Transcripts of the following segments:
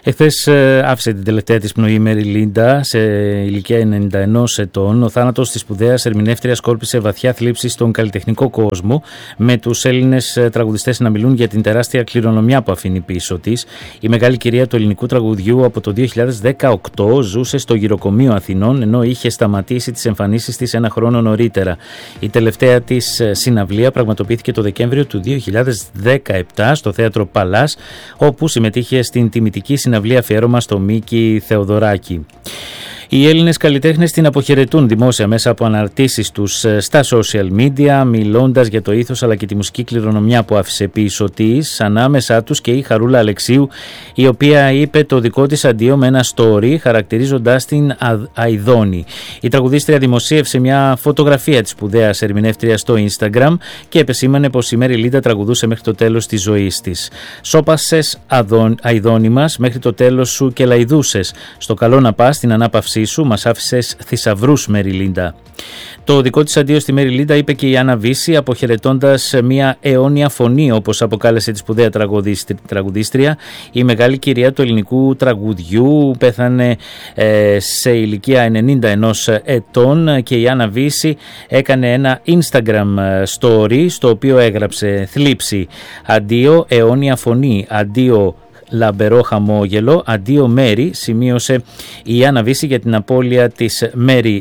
Εχθές άφησε την τελευταία της πνοή η Μέρι Λίντα σε ηλικία 91 ετών. Ο θάνατος της σπουδαίας ερμηνεύτριας κόρπισε βαθιά θλίψη στον καλλιτεχνικό κόσμο, με τους Έλληνες τραγουδιστές να μιλούν για την τεράστια κληρονομιά που αφήνει πίσω της. Η μεγάλη κυρία του ελληνικού τραγουδιού από το 2018 ζούσε στο Γυροκομείο Αθηνών, ενώ είχε σταματήσει τις εμφανίσεις της ένα χρόνο νωρίτερα. Η τελευταία της συναυλία πραγματοποιήθηκε το Δεκέμβριο του 2017 στο Θέατρο Παλάς, όπου συμμετείχε στην τιμητική συναυλία αφιέρωμα στο Μίκη Θεοδωράκη. Οι Έλληνες καλλιτέχνες την αποχαιρετούν δημόσια μέσα από αναρτήσεις τους στα social media, μιλώντας για το ήθος αλλά και τη μουσική κληρονομιά που άφησε πίσω της. Ανάμεσά τους και η Χαρούλα Αλεξίου, η οποία είπε το δικό της αντίο με ένα story, χαρακτηρίζοντας την αηδόνη. Η τραγουδίστρια δημοσίευσε μια φωτογραφία της σπουδαίας ερμηνεύτριας στο Instagram και επεσήμανε πως η Μέρι Λίντα τραγουδούσε μέχρι το τέλος της ζωής της. «Σώπασες αηδόνη μας, μέχρι το τέλος σου και λαϊδούσες. Στο καλό να πας, στην ανάπαυσή σου, μας άφησες θησαυρούς, Μέρι Λίντα». Το δικό της αντίο στη Μέρι Λίντα είπε και η Άννα Βύση, αποχαιρετώντας μια αιώνια φωνή, όπως αποκάλεσε τη σπουδαία τραγουδίστρια. Η μεγάλη κυρία του ελληνικού τραγουδιού πέθανε σε ηλικία 91 ετών και η Άννα Βύση έκανε ένα Instagram story στο οποίο έγραψε «Θλίψη, αντίο αιώνια φωνή, αντίο λαμπερό χαμόγελο, αντίο Μέρι», σημείωσε η Άννα Βύση για την απώλεια της Μέρις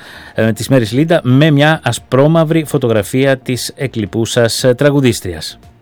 Λίντα με μια ασπρόμαυρη φωτογραφία της εκλειπούσας τραγουδίστριας.